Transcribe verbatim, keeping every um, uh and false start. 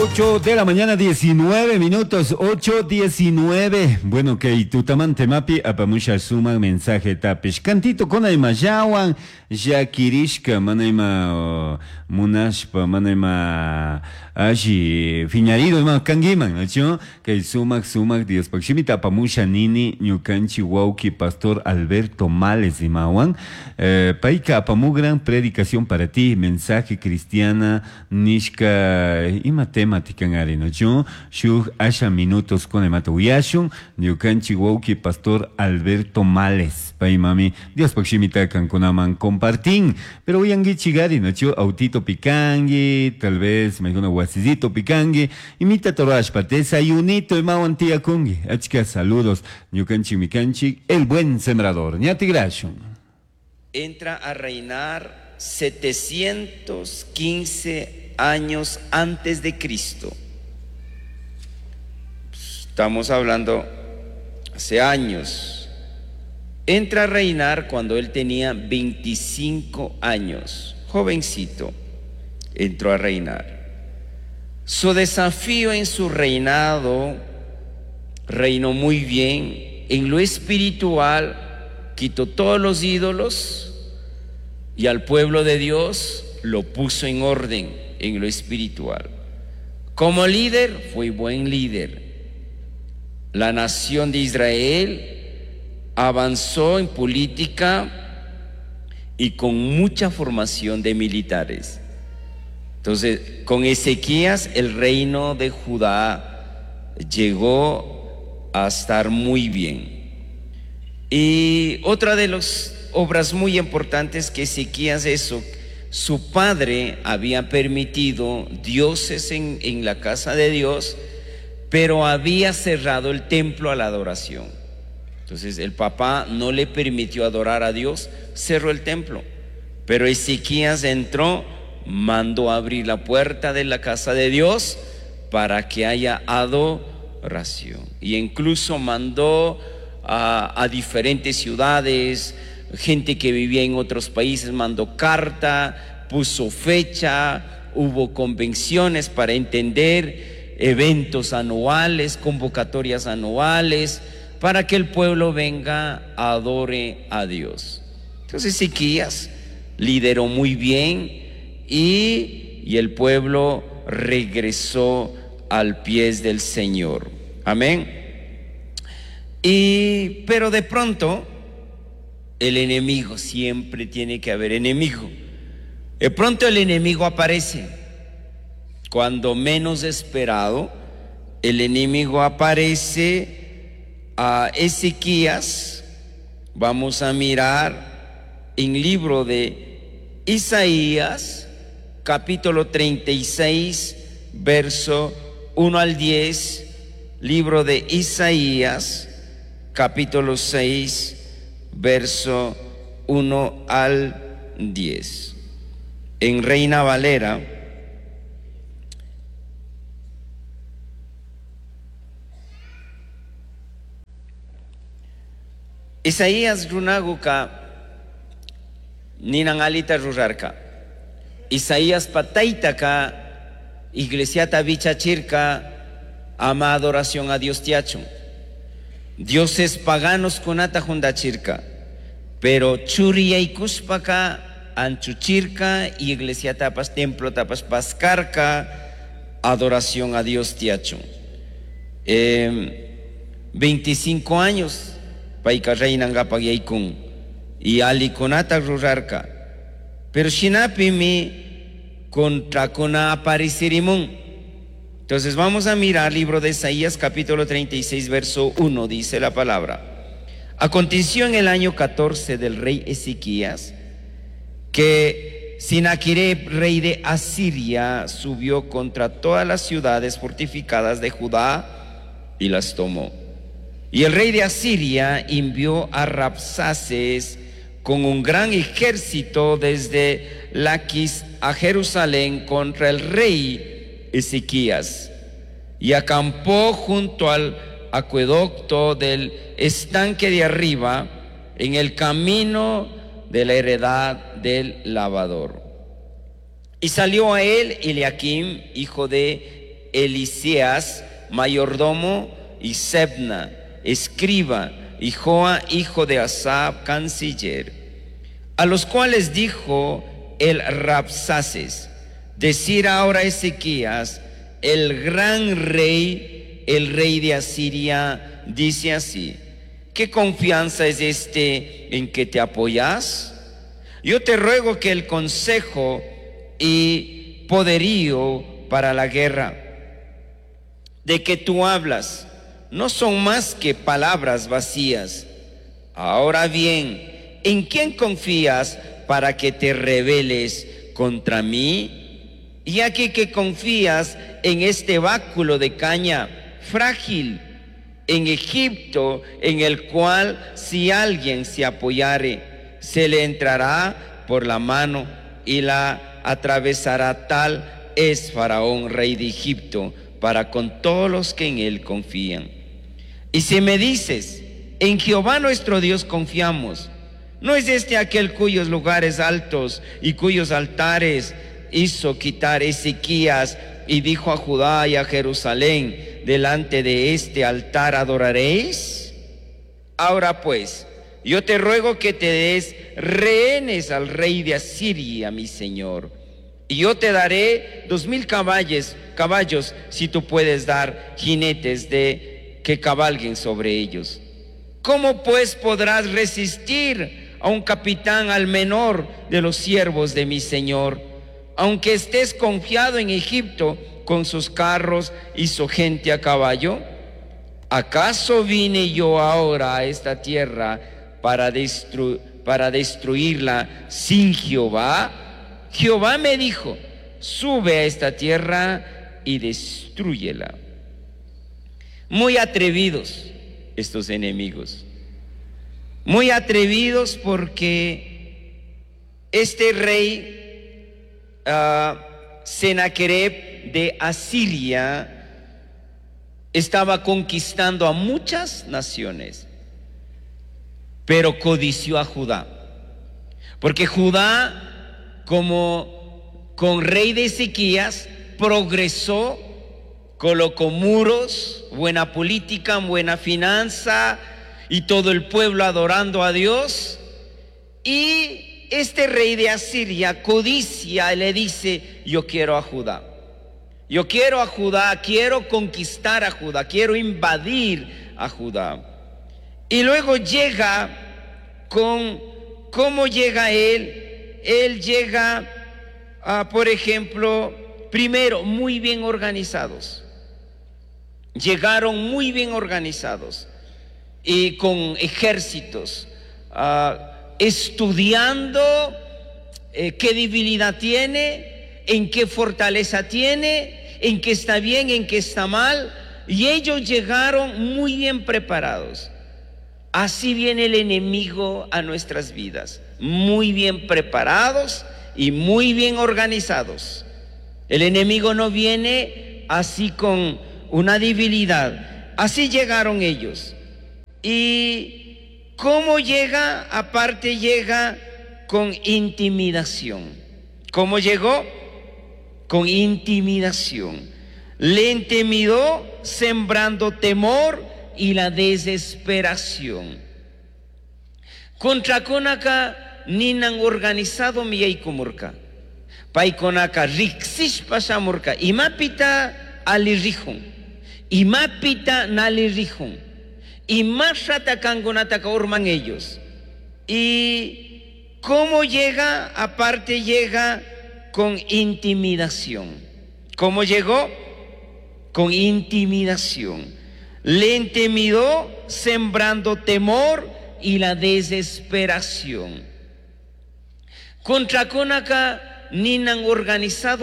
ocho de la mañana, diecinueve minutos, ocho diecinueve. Bueno, que tutamante mapi apamusha suma mensaje tapish. Cantito con aymayawan, yakirishka, manaima munashpa, manaima ashi, fiñarido, ma kangiman, ¿no? Que sumak sumak Dios pakshimita apamusha nini, ñukanchi wauki, pastor Alberto Males y Mawan. Eh, paika apamugran predicación para ti, mensaje cristiana, nishka, ima temática en areno. Yo, shug asha minutos con emato uyashun, ñukanchi wauki, pastor Alberto Males. Pai mami, Dios pakshimita kankunaman compartín. Pero hoy angi chigari, ¿no? Yo, autito picangi, tal vez me dijo guasizito picangi, imita torash patesa y unito y mao antia kungi. Achka saludos, ñukanchi mikanchi, el buen sembrador. Ñati grashun. Entra a reinar setecientos quince años antes de Cristo. Estamos hablando hace años. Entra a reinar cuando él tenía veinticinco años, jovencito, entró a reinar. Su desafío en su reinado, reinó muy bien. En lo espiritual, quitó todos los ídolos y al pueblo de Dios lo puso en orden en lo espiritual. Como líder, fue buen líder. La nación de Israel avanzó en política y con mucha formación de militares. Entonces, con Ezequías el reino de Judá llegó a estar muy bien. Y otra de las obras muy importantes que Ezequías hizo, su padre había permitido dioses en, en la casa de Dios, pero había cerrado el templo a la adoración. Entonces el papá no le permitió adorar a Dios, cerró el templo. Pero Ezequías entró, mandó abrir la puerta de la casa de Dios para que haya adoración. Y incluso mandó a, a diferentes ciudades, gente que vivía en otros países, mandó carta, puso fecha, hubo convenciones para entender, eventos anuales, convocatorias anuales, para que el pueblo venga, adore a Dios. Entonces Ezequías lideró muy bien y, y el pueblo regresó al pie del Señor. Amén. Y, pero de pronto, el enemigo, siempre tiene que haber enemigo. De pronto el enemigo aparece. Cuando menos esperado, el enemigo aparece a Ezequías. Vamos a mirar en libro de Isaías, capítulo treinta y seis, verso uno al diez. Libro de Isaías, capítulo seis, verso uno al diez. En Reina Valera. Isaías runaguka ninan alita rurarka. Isaías pataitaka iglesiata bichachirka ama adoración a Dios tiachun. Dioses paganos kunata hundachirka. Pero churia y kuspaka anchuchirka y iglesia tapas templo tapas pascarka adoración a Dios tiachun. Eh, veinticinco años paika reinan pagiaikun y alikonata rurarka. Pero shinapi mi contra kona aparecerimun. Entonces vamos a mirar libro de Isaías capítulo treinta y seis verso uno, dice la palabra. Aconteció en el año catorce del rey Ezequías que Sinaquerib, rey de Asiria, subió contra todas las ciudades fortificadas de Judá y las tomó. Y el rey de Asiria envió a Rabsaces con un gran ejército desde Laquis a Jerusalén contra el rey Ezequías y acampó junto al acueducto del estanque de arriba en el camino de la heredad del lavador. Y salió a él Eliakim, hijo de Eliseas, mayordomo, y Sebna, escriba, y Joa, hijo de Asaf, canciller, a los cuales dijo el Rabsaces: decir ahora a Ezequías, el gran rey, el rey de Asiria, dice así: ¿qué confianza es este en que te apoyas? Yo te ruego que el consejo y poderío para la guerra de que tú hablas no son más que palabras vacías. Ahora bien, ¿en quién confías para que te rebeles contra mí? Y aquí que confías en este báculo de caña frágil en Egipto, en el cual si alguien se apoyare, se le entrará por la mano y la atravesará. Tal es Faraón, rey de Egipto, para con todos los que en él confían. Y si me dices: en Jehová nuestro Dios confiamos, ¿no es este aquel cuyos lugares altos y cuyos altares hizo quitar Ezequías y dijo a Judá y a Jerusalén: delante de este altar adoraréis? Ahora pues, yo te ruego que te des rehenes al rey de Asiria, mi señor, y yo te daré dos mil caballos, caballos si tú puedes dar jinetes de que cabalguen sobre ellos. ¿Cómo pues podrás resistir a un capitán, al menor de los siervos de mi señor, aunque estés confiado en Egipto con sus carros y su gente a caballo? ¿Acaso vine yo ahora a esta tierra para, destru- para destruirla sin Jehová? Jehová me dijo: sube a esta tierra y destrúyela. Muy atrevidos estos enemigos, muy atrevidos porque este rey uh, Sennacherib de Asiria estaba conquistando a muchas naciones, pero codició a Judá, porque Judá, como con rey de Ezequías, progresó, colocó muros, buena política, buena finanza, y todo el pueblo adorando a Dios. Y este rey de Asiria codicia y le dice: yo quiero a Judá, yo quiero a Judá, quiero conquistar a Judá, quiero invadir a Judá. Y luego llega con, ¿cómo llega él? Él llega, a, por ejemplo, primero, muy bien organizados. Llegaron muy bien organizados y con ejércitos, uh, estudiando eh, qué debilidad tiene, en qué fortaleza tiene, en qué está bien, en qué está mal, y ellos llegaron muy bien preparados. Así viene el enemigo a nuestras vidas, muy bien preparados y muy bien organizados. El enemigo no viene así con una debilidad. Así llegaron ellos. ¿Y cómo llega? Aparte llega con intimidación. ¿Cómo llegó? Con intimidación. Le intimidó sembrando temor y la desesperación. Contra konaka ninan organizado miyay kumurka. Paikonaka riksish pasamurka. Imapita alirihun. Imapita nalirihun. Imashata kangunataka urman ellos. ¿Y cómo llega? Aparte llega con intimidación. ¿Cómo llegó? Con intimidación. Le intimidó sembrando temor y la desesperación. Contra konaka ninan organizado